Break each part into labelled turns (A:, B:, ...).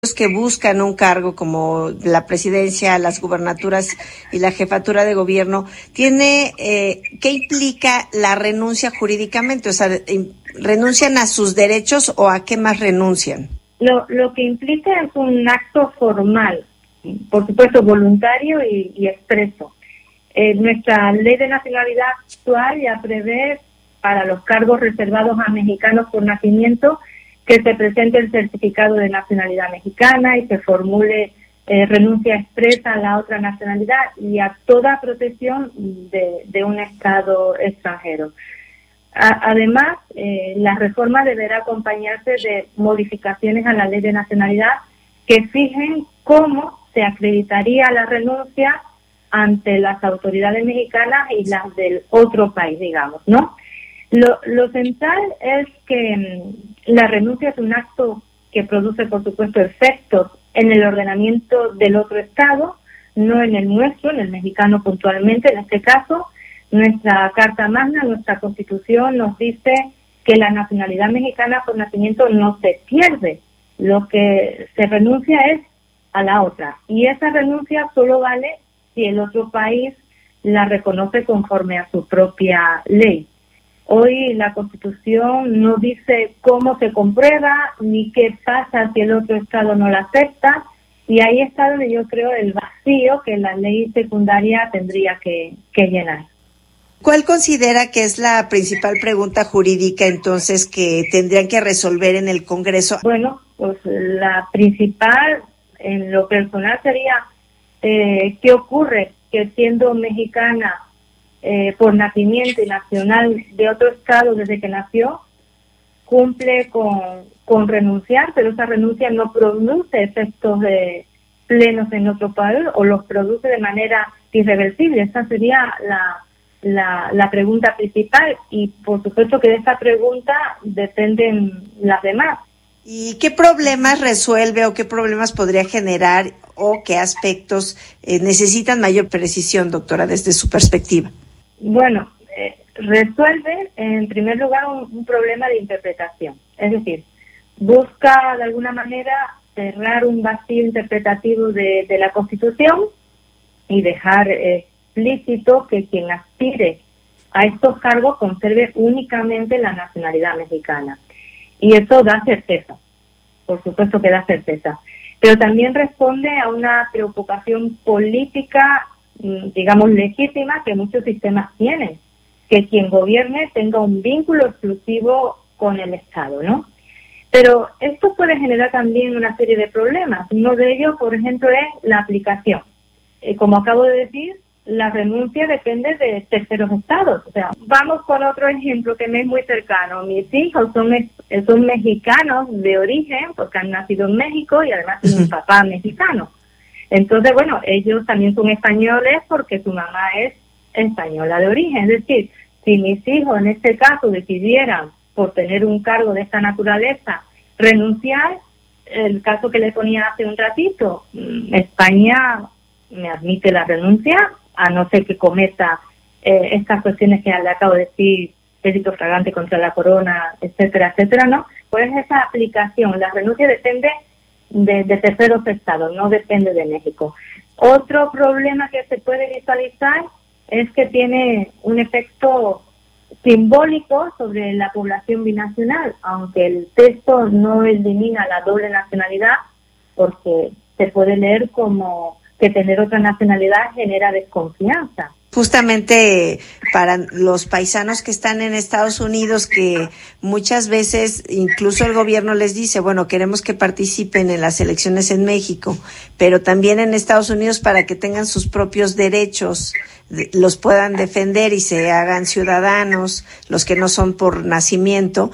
A: que buscan un cargo como la presidencia, las gubernaturas y la jefatura de gobierno, ¿qué implica la renuncia jurídicamente? O sea, ¿renuncian a sus derechos o a qué más renuncian?
B: Lo que implica es un acto formal, por supuesto voluntario y expreso. Nuestra ley de nacionalidad actual ya prevé para los cargos reservados a mexicanos por nacimiento que se presente el certificado de nacionalidad mexicana y se formule renuncia expresa a la otra nacionalidad y a toda protección de un Estado extranjero. Además, la reforma deberá acompañarse de modificaciones a la ley de nacionalidad que fijen cómo se acreditaría la renuncia ante las autoridades mexicanas y las del otro país, digamos, ¿no? Lo central es que la renuncia es un acto que produce, por supuesto, efectos en el ordenamiento del otro Estado, no en el nuestro, en el mexicano puntualmente. En este caso, nuestra Carta Magna, nuestra Constitución nos dice que la nacionalidad mexicana por nacimiento no se pierde. Lo que se renuncia es a la otra. Y esa renuncia solo vale si el otro país la reconoce conforme a su propia ley. Hoy la Constitución no dice cómo se comprueba ni qué pasa si el otro Estado no la acepta, y ahí está donde yo creo el vacío que la ley secundaria tendría que llenar.
A: ¿Cuál considera que es la principal pregunta jurídica entonces que tendrían que resolver en el Congreso?
B: Bueno, pues la principal en lo personal sería ¿qué ocurre que siendo mexicana por nacimiento y nacional de otro estado desde que nació, cumple con renunciar, pero esa renuncia no produce efectos plenos en otro país o los produce de manera irreversible? Esa sería la pregunta principal, y por supuesto que de esa pregunta dependen las demás.
A: ¿Y qué problemas resuelve o qué problemas podría generar o qué aspectos necesitan mayor precisión, doctora, desde su perspectiva?
B: Bueno, resuelve en primer lugar un problema de interpretación, es decir, busca de alguna manera cerrar un vacío interpretativo de la Constitución y dejar explícito que quien aspire a estos cargos conserve únicamente la nacionalidad mexicana. Y eso da certeza, por supuesto que da certeza, pero también responde a una preocupación política, digamos, legítima que muchos sistemas tienen, que quien gobierne tenga un vínculo exclusivo con el Estado, ¿no? Pero esto puede generar también una serie de problemas. Uno de ellos, por ejemplo, es la aplicación. Como acabo de decir, la renuncia depende de terceros estados. O sea, vamos con otro ejemplo que me es muy cercano. Mis hijos son mexicanos de origen porque han nacido en México y además tienen un papá mexicano. Entonces, bueno, ellos también son españoles porque su mamá es española de origen. Es decir, si mis hijos en este caso decidieran, por tener un cargo de esta naturaleza, renunciar, el caso que le ponía hace un ratito, España me admite la renuncia, a no ser que cometa estas cuestiones que le acabo de decir, delito flagrante contra la corona, etcétera, etcétera, ¿no? Pues esa aplicación, la renuncia depende de terceros estados, no depende de México. Otro problema que se puede visualizar es que tiene un efecto simbólico sobre la población binacional, aunque el texto no elimina la doble nacionalidad, porque se puede leer como que tener otra nacionalidad genera desconfianza.
A: Justamente para los paisanos que están en Estados Unidos, que muchas veces incluso el gobierno les dice, bueno, queremos que participen en las elecciones en México, pero también en Estados Unidos para que tengan sus propios derechos, los puedan defender y se hagan ciudadanos, los que no son por nacimiento,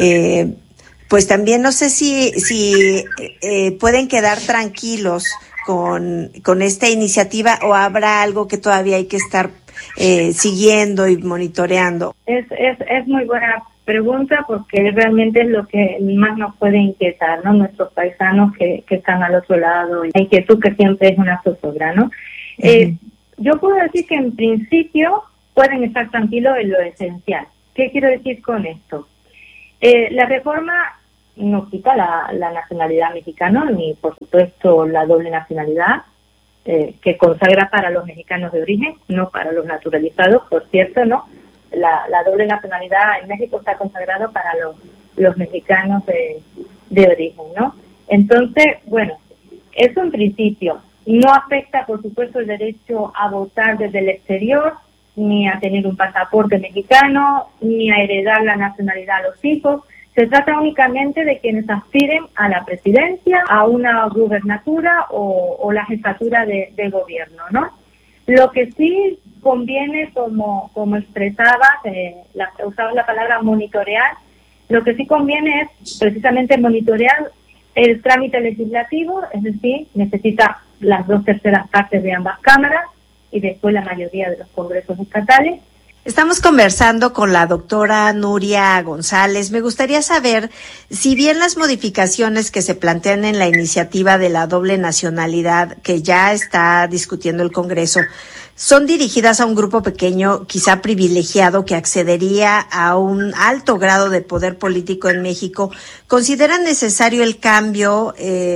A: pues también no sé si pueden quedar tranquilos con esta iniciativa, o habrá algo que todavía hay que estar siguiendo y monitoreando.
B: Es muy buena pregunta, porque realmente es lo que más nos puede inquietar, ¿no? Nuestros paisanos que están al otro lado, y la inquietud que siempre es una zozobra, ¿no? Yo puedo decir que en principio pueden estar tranquilos en lo esencial. ¿Qué quiero decir con esto? La reforma no quita la nacionalidad mexicana, ni por supuesto la doble nacionalidad que consagra para los mexicanos de origen, no para los naturalizados, por cierto, ¿no? La doble nacionalidad en México está consagrado para los mexicanos de origen, ¿no? Entonces, bueno, eso en principio no afecta, por supuesto, el derecho a votar desde el exterior, ni a tener un pasaporte mexicano, ni a heredar la nacionalidad a los hijos. Se trata únicamente de quienes aspiren a la presidencia, a una gubernatura o la jefatura de gobierno, ¿no? Lo que sí conviene, como expresaba, usaba la palabra monitorear, lo que sí conviene es precisamente monitorear el trámite legislativo, es decir, necesita las 2/3 partes de ambas cámaras y después la mayoría de los congresos estatales.
A: Estamos conversando con la doctora Nuria González. Me gustaría saber si bien las modificaciones que se plantean en la iniciativa de la doble nacionalidad que ya está discutiendo el Congreso son dirigidas a un grupo pequeño, quizá privilegiado, que accedería a un alto grado de poder político en México, ¿consideran necesario el cambio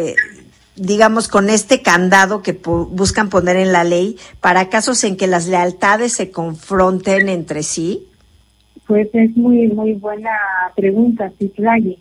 A: digamos, con este candado que buscan poner en la ley para casos en que las lealtades se confronten entre sí?
B: Pues es muy buena pregunta, Citlali.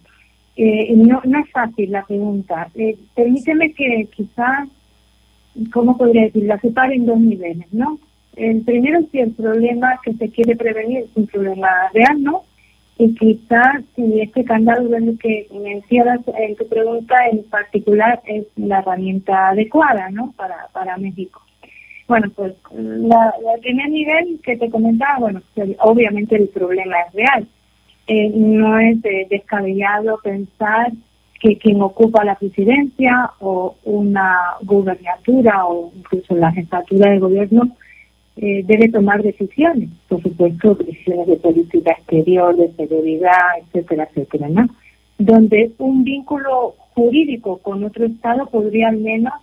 B: No es fácil la pregunta. Permíteme que quizás, ¿cómo podría decir? La separe en dos niveles, ¿no? El primero, si el problema que se quiere prevenir es un problema real, ¿no? Y quizás si este candado que mencionas en tu pregunta en particular es la herramienta adecuada, ¿no? Para México. Bueno, pues el primer nivel que te comentaba, bueno, obviamente el problema es real. No es descabellado pensar que quien ocupa la presidencia o una gubernatura o incluso la jefatura de gobierno debe tomar decisiones, por supuesto, decisiones de política exterior, de seguridad, etcétera, etcétera, ¿no? Donde un vínculo jurídico con otro Estado podría al menos,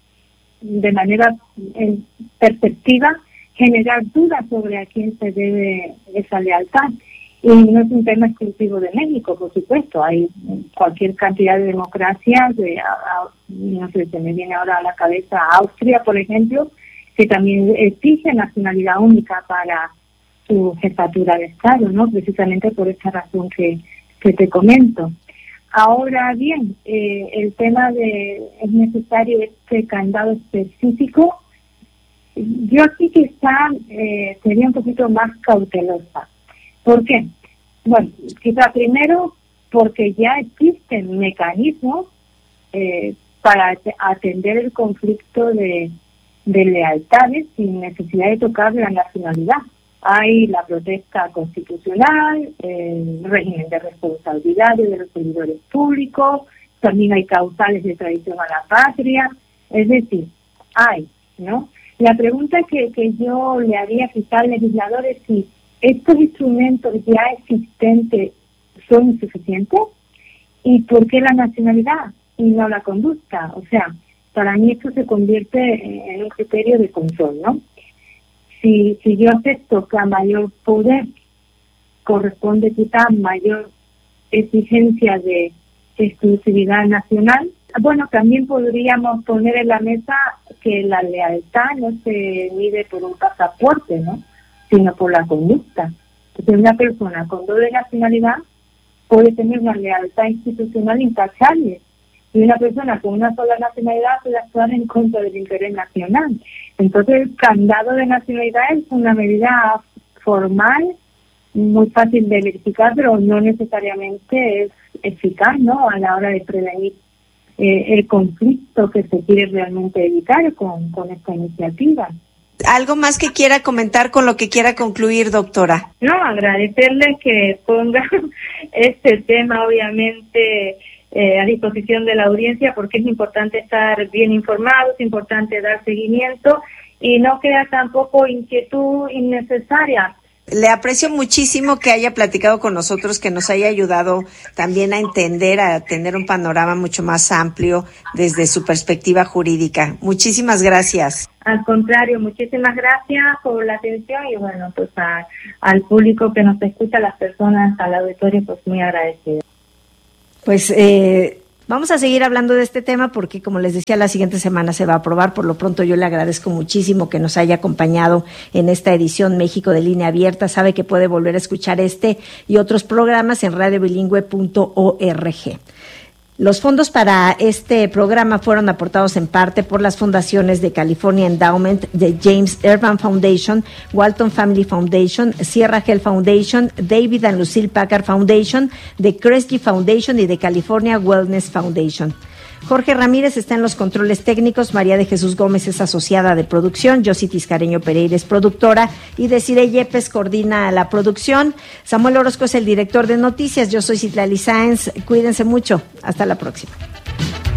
B: de manera perceptiva, generar dudas sobre a quién se debe esa lealtad. Y no es un tema exclusivo de México, por supuesto. Hay cualquier cantidad de democracias, no sé, se me viene ahora a la cabeza Austria, por ejemplo, que también exige nacionalidad única para su jefatura de Estado, ¿no? Precisamente por esta razón que te comento. Ahora bien, el tema de es necesario este candado específico, yo aquí quizá sería un poquito más cautelosa. ¿Por qué? Bueno, quizá primero porque ya existen mecanismos para atender el conflicto de lealtades sin necesidad de tocar la nacionalidad. Hay la protesta constitucional, el régimen de responsabilidades de los servidores públicos, también hay causales de traición a la patria, es decir, hay, ¿no? La pregunta que yo le haría quizá al legislador es si estos instrumentos ya existentes son insuficientes y por qué la nacionalidad y no la conducta. O sea, para mí esto se convierte en un criterio de control, ¿no? Si yo acepto que a mayor poder corresponde quizá mayor exigencia de exclusividad nacional, bueno, también podríamos poner en la mesa que la lealtad no se mide por un pasaporte, ¿no? Sino por la conducta. Entonces, una persona con doble nacionalidad puede tener una lealtad institucional intachable y una persona con una sola nacionalidad puede actuar en contra del interés nacional. Entonces, el candado de nacionalidad es una medida formal, muy fácil de verificar, pero no necesariamente es eficaz, ¿no? A la hora de prevenir el conflicto que se quiere realmente evitar con esta iniciativa.
A: ¿Algo más que quiera comentar con lo que quiera concluir, doctora?
B: No, agradecerle que ponga este tema, obviamente, a disposición de la audiencia, porque es importante estar bien informados, es importante dar seguimiento y no crear tampoco inquietud innecesaria.
A: Le aprecio muchísimo que haya platicado con nosotros, que nos haya ayudado también a entender, a tener un panorama mucho más amplio desde su perspectiva jurídica. Muchísimas gracias.
B: Al contrario, muchísimas gracias por la atención y bueno, pues al público que nos escucha, a las personas, al auditorio, pues muy agradecido.
A: Pues vamos a seguir hablando de este tema porque, como les decía, la siguiente semana se va a aprobar. Por lo pronto, yo le agradezco muchísimo que nos haya acompañado en esta edición México de Línea Abierta. Sabe que puede volver a escuchar este y otros programas en radiobilingüe.org. Los fondos para este programa fueron aportados en parte por las fundaciones de California Endowment, de James Urban Foundation, Walton Family Foundation, Sierra Health Foundation, David and Lucille Packard Foundation, de Kresge Foundation y de California Wellness Foundation. Jorge Ramírez está en los controles técnicos, María de Jesús Gómez es asociada de producción, Yossi Tiscareño Pereira es productora y Desiree Yepes coordina la producción. Samuel Orozco es el director de noticias, yo soy Citlali Sáenz, cuídense mucho, hasta la próxima.